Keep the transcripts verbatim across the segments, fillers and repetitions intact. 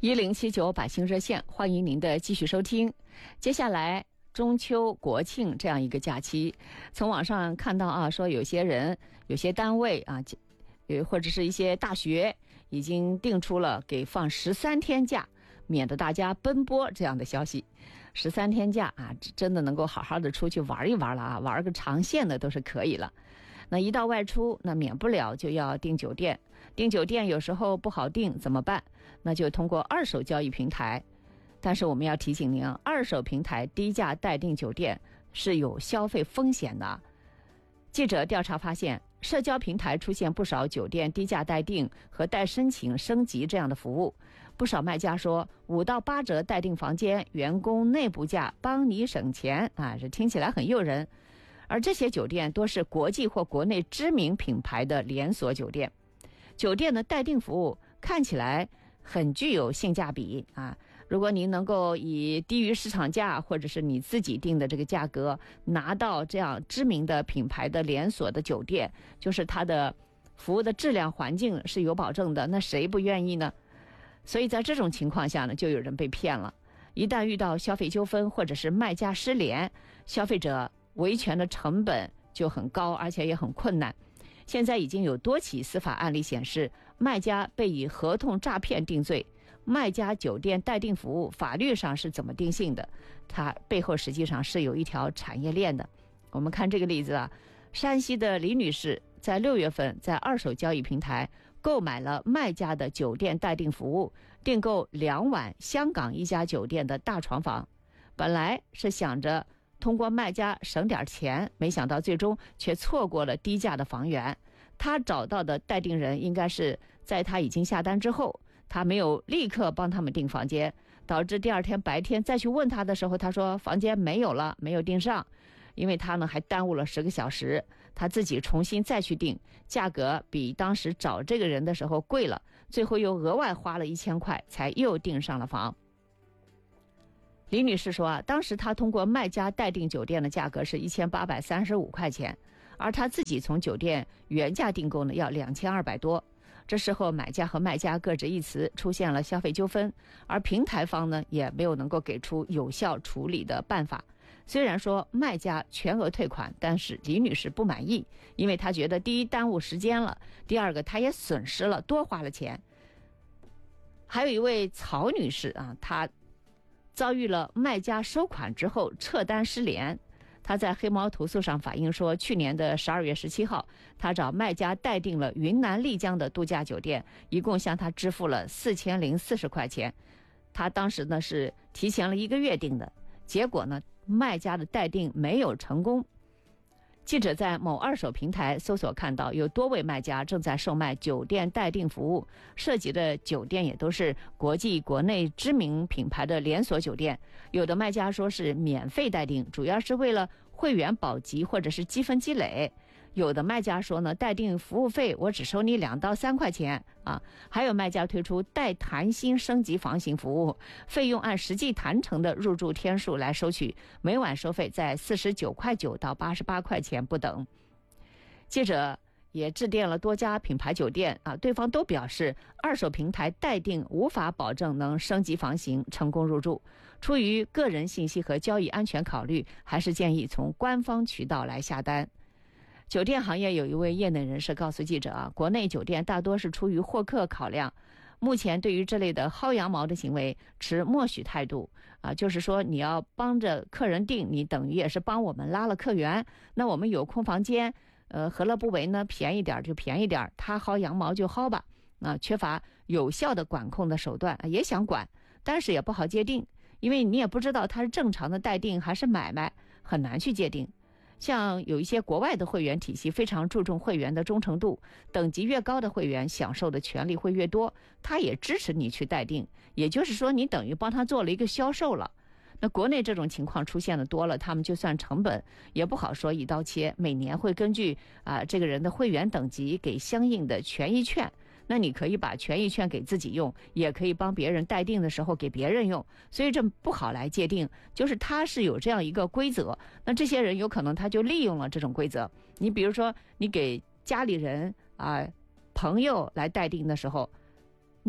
一零七九百姓热线，欢迎您的继续收听。接下来中秋国庆这样一个假期，从网上看到啊，说有些人有些单位啊，或者是一些大学已经定出了给放十三天假，免得大家奔波这样的消息。十三天假啊，真的能够好好的出去玩一玩了啊，玩个长线的都是可以了。那一到外出，那免不了就要订酒店，订酒店有时候不好订怎么办？那就通过二手交易平台。但是我们要提醒您啊，二手平台低价代订酒店是有消费风险的。记者调查发现，社交平台出现不少酒店低价代订和代申请升级这样的服务。不少卖家说五到八折代订房间，员工内部价帮你省钱啊，这听起来很诱人。而这些酒店多是国际或国内知名品牌的连锁酒店，酒店的代订服务看起来很具有性价比啊！如果您能够以低于市场价或者是你自己定的这个价格拿到这样知名的品牌的连锁的酒店，就是它的服务的质量环境是有保证的，那谁不愿意呢？所以在这种情况下呢，就有人被骗了。一旦遇到消费纠纷或者是卖家失联，消费者维权的成本就很高，而且也很困难。现在已经有多起司法案例显示，卖家被以合同诈骗定罪。卖家酒店代订服务法律上是怎么定性的？它背后实际上是有一条产业链的。我们看这个例子啊，山西的李女士在六月份在二手交易平台购买了卖家的酒店代订服务，订购两晚香港一家酒店的大床房。本来是想着通过卖家省点钱，没想到最终却错过了低价的房源。他找到的代订人应该是在他已经下单之后，他没有立刻帮他们订房间，导致第二天白天再去问他的时候，他说房间没有了，没有订上。因为他呢还耽误了十个小时，他自己重新再去订，价格比当时找这个人的时候贵了，最后又额外花了一千块才又订上了房。李女士说啊，当时她通过卖家代订酒店的价格是一千八百三十五块钱，而她自己从酒店原价订购呢要两千二百多。这时候买家和卖家各执一词，出现了消费纠纷，而平台方呢也没有能够给出有效处理的办法。虽然说卖家全额退款，但是李女士不满意，因为她觉得第一耽误时间了，第二个她也损失了，多花了钱。还有一位曹女士啊，她遭遇了卖家收款之后撤单失联。他在黑猫投诉上反映说，去年的十二月十七号，他找卖家代订了云南丽江的度假酒店，一共向他支付了四千零四十块钱。他当时呢是提前了一个月订的，结果呢卖家的代订没有成功。记者在某二手平台搜索看到，有多位卖家正在售卖酒店代订服务，涉及的酒店也都是国际国内知名品牌的连锁酒店。有的卖家说是免费代订，主要是为了会员保级或者是积分积累。有的卖家说呢，代订服务费我只收你两到三块钱啊。还有卖家推出带谈心升级房型服务，费用按实际谈成的入住天数来收取，每晚收费在四十九块九到八十八块钱不等。记者也致电了多家品牌酒店啊，对方都表示二手平台代订无法保证能升级房型成功入住。出于个人信息和交易安全考虑，还是建议从官方渠道来下单。酒店行业有一位业内人士告诉记者啊，国内酒店大多是出于获客考量，目前对于这类的薅羊毛的行为持默许态度啊，就是说你要帮着客人订，你等于也是帮我们拉了客源，那我们有空房间，呃，何乐不为呢？便宜点就便宜点，他薅羊毛就薅吧。啊，缺乏有效的管控的手段，也想管，但是也不好界定，因为你也不知道他是正常的代订还是买卖，很难去界定。像有一些国外的会员体系非常注重会员的忠诚度，等级越高的会员享受的权利会越多，他也支持你去代订，也就是说你等于帮他做了一个销售了。那国内这种情况出现的多了，他们就算成本也不好说一刀切，每年会根据啊、呃、这个人的会员等级给相应的权益券。那你可以把权益券给自己用，也可以帮别人代订的时候给别人用，所以这不好来界定，就是它是有这样一个规则。那这些人有可能他就利用了这种规则。你比如说你给家里人啊、呃、朋友来代订的时候，那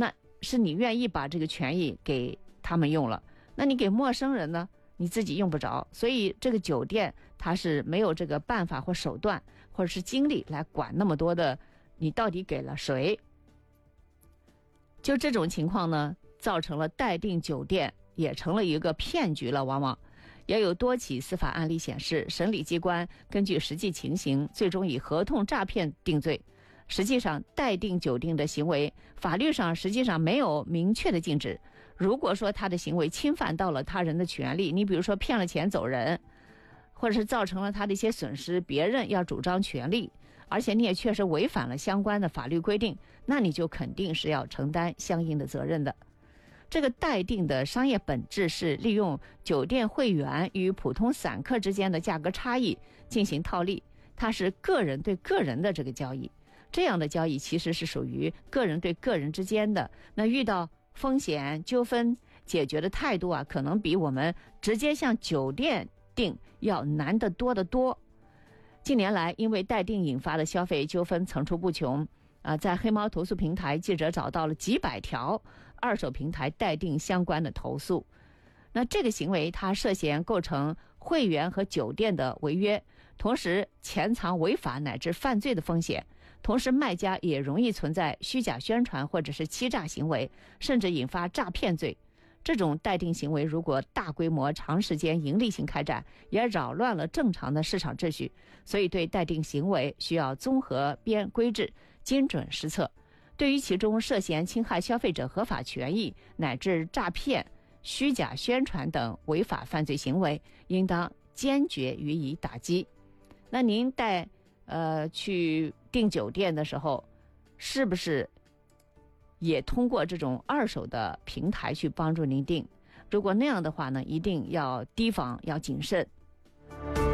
是你愿意把这个权益给他们用了，那你给陌生人呢，你自己用不着。所以这个酒店它是没有这个办法或手段或者是精力来管那么多的你到底给了谁。就这种情况呢，造成了待定酒店也成了一个骗局了。往往也有多起司法案例显示，审理机关根据实际情形，最终以合同诈骗定罪。实际上，待定酒店的行为，法律上实际上没有明确的禁止。如果说他的行为侵犯到了他人的权利，你比如说骗了钱走人，或者是造成了他的一些损失，别人要主张权利，而且你也确实违反了相关的法律规定，那你就肯定是要承担相应的责任的。这个待定的商业本质是利用酒店会员与普通散客之间的价格差异进行套利，它是个人对个人的这个交易。这样的交易其实是属于个人对个人之间的，那遇到风险纠纷解决的态度啊，可能比我们直接向酒店订要难得多得多。近年来，因为待定引发的消费纠纷层出不穷啊，在黑猫投诉平台，记者找到了几百条二手平台待定相关的投诉。那这个行为它涉嫌构成会员和酒店的违约，同时潜藏违法乃至犯罪的风险，同时卖家也容易存在虚假宣传或者是欺诈行为，甚至引发诈骗罪。这种待定行为如果大规模长时间盈利性开展，也扰乱了正常的市场秩序，所以对待定行为需要综合编规制，精准施策。对于其中涉嫌侵害消费者合法权益乃至诈骗、虚假宣传等违法犯罪行为，应当坚决予以打击。那您带呃去订酒店的时候，是不是也通过这种二手的平台去帮助您订？如果那样的话呢，一定要提防，要谨慎。